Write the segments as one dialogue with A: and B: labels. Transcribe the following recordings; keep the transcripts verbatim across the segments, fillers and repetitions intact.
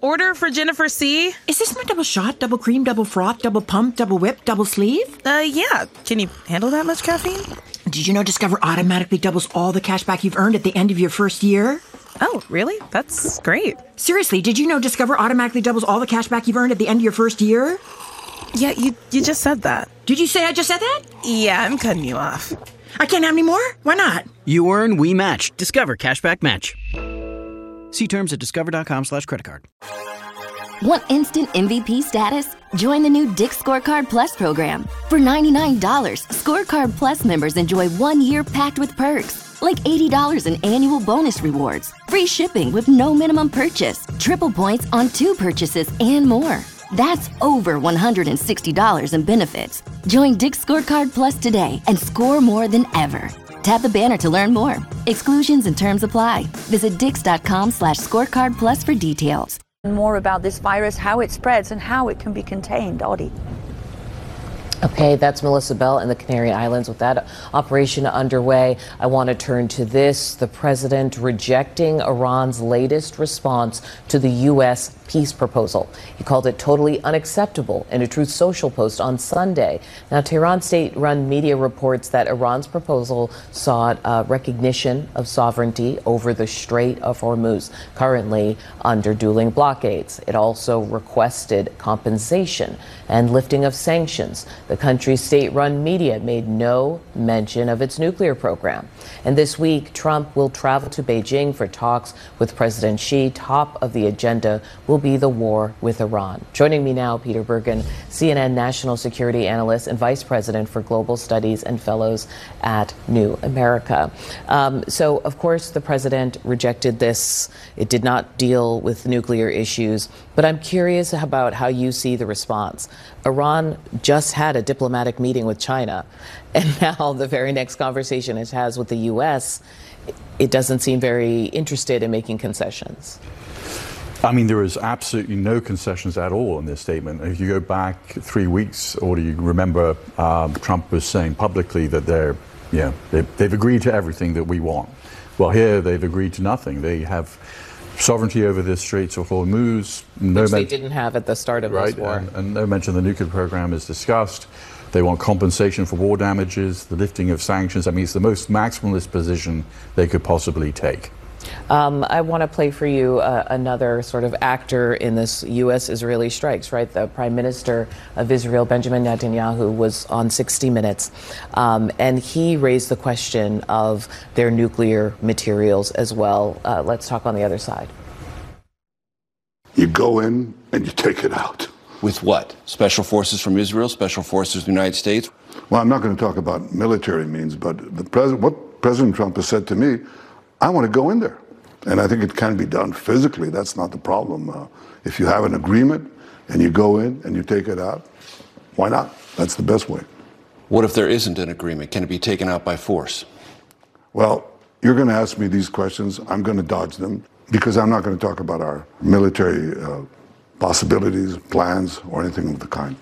A: order for Jennifer C.
B: Is this my double shot, double cream, double froth, double pump, double whip, double sleeve?
A: Uh, yeah. Can you handle that much caffeine?
B: Did you know Discover automatically doubles all the cash back you've earned at the end of your first year?
A: Oh, really? That's great.
B: Seriously, did you know Discover automatically doubles all the cash back you've earned at the end of your first year?
A: Yeah, you, you just said that.
B: Did you say I just said that?
A: Yeah, I'm cutting you off.
B: I can't have any more? Why not?
C: You earn, we match. Discover Cashback Match. See terms at discover.com slash credit card.
D: Want instant M V P status? Join the new Dick's Scorecard Plus program. For ninety-nine dollars, Scorecard Plus members enjoy one year packed with perks, like eighty dollars in annual bonus rewards, free shipping with no minimum purchase, triple points on two purchases, and more. That's over one hundred sixty dollars in benefits. Join Dick's Scorecard Plus today and score more than ever. Tap the banner to learn more. Exclusions and terms apply. Visit dix.com slash scorecard plus for details.
E: More about this virus, how it spreads, and how it can be contained. Audie.
F: Okay, that's Melissa Bell in the Canary Islands. With that operation underway, I want to turn to this. The president rejecting Iran's latest response to the U S peace proposal. He called it totally unacceptable in a Truth Social post on Sunday. Now, Tehran state-run media reports that Iran's proposal sought uh, recognition of sovereignty over the Strait of Hormuz, currently under dueling blockades. It also requested compensation and lifting of sanctions. The country's state-run media made no mention of its nuclear program. And this week, Trump will travel to Beijing for talks with President Xi. Top of the agenda will be the war with Iran. Joining me now, Peter Bergen, C N N national security analyst and vice president for global studies and fellows at New America. Um, so, of course, the president rejected this. It did not deal with nuclear issues. But I'm curious about how you see the response. Iran just had a diplomatic meeting with China, and now the very next conversation it has with the U S, it doesn't seem very interested in making concessions.
G: I mean, there is absolutely no concessions at all in this statement. If you go back three weeks, or do you remember um, Trump was saying publicly that they're, yeah, they've, they've agreed to everything that we want. Well, here they've agreed to nothing. They have sovereignty over the Straits of Hormuz. No
F: Which they
G: men-
F: didn't have at the start of
G: right,
F: this war.
G: And, and no mention of the nuclear program is discussed. They want compensation for war damages, the lifting of sanctions. I mean, it's the most maximalist position they could possibly take.
F: Um, I want to play for you uh, another sort of actor in this U S-Israeli strikes, right? The Prime Minister of Israel, Benjamin Netanyahu, was on sixty minutes, um, and he raised the question of their nuclear materials as well. Uh, let's talk on the other side.
H: You go in and you take it out.
I: With what? Special forces from Israel, special forces of the United States?
H: Well, I'm not going to talk about military means, but the pres- what President Trump has said to me, I want to go in there. And I think it can be done physically. That's not the problem. Uh, if you have an agreement and you go in and you take it out, why not? That's the best way.
I: What if there isn't an agreement? Can it be taken out by force?
H: Well, you're going to ask me these questions. I'm going to dodge them because I'm not going to talk about our military uh, possibilities, plans, or anything of the kind.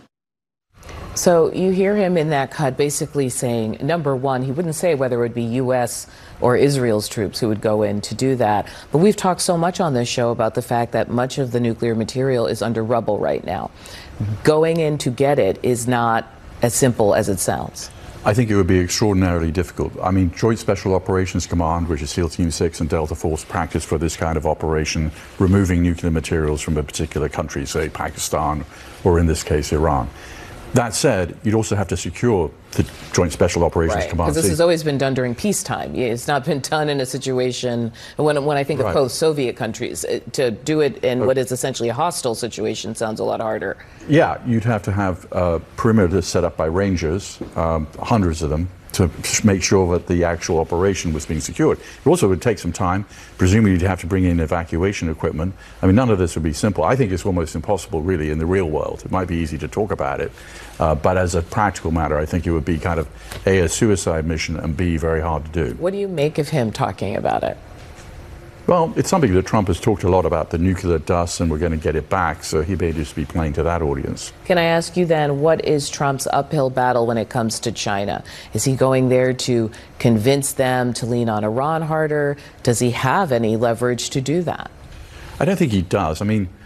F: So you hear him in that cut basically saying, number one, he wouldn't say whether it would be U S or Israel's troops who would go in to do that. But we've talked so much on this show about the fact that much of the nuclear material is under rubble right now. Going in to get it is not as simple as it sounds.
G: I think it would be extraordinarily difficult. I mean, Joint Special Operations Command, which is SEAL Team six and Delta Force, practice for this kind of operation, removing nuclear materials from a particular country, say Pakistan, or in this case, Iran. That said, you'd also have to secure the Joint Special Operations
F: right.
G: Command.
F: Because this has always been done during peacetime. It's not been done in a situation, when, when I think of
G: right.
F: post-Soviet countries, to do it in okay. what is essentially a hostile situation sounds a lot harder.
G: Yeah, you'd have to have uh, perimeters set up by rangers, um, hundreds of them, to make sure that the actual operation was being secured. It also would take some time. Presumably you'd have to bring in evacuation equipment. I mean, none of this would be simple. I think it's almost impossible, really, in the real world. It might be easy to talk about it, uh, but as a practical matter, I think it would be kind of, A, a suicide mission, and B, very hard to do.
F: What do you make of him talking about it?
G: Well, it's something that Trump has talked a lot about, the nuclear dust, and we're going to get it back, so he may just be playing to that audience.
F: Can I ask you then, what is Trump's uphill battle when it comes to China? Is he going there to convince them to lean on Iran harder? Does he have any leverage to do that?
G: I don't think he does. I mean,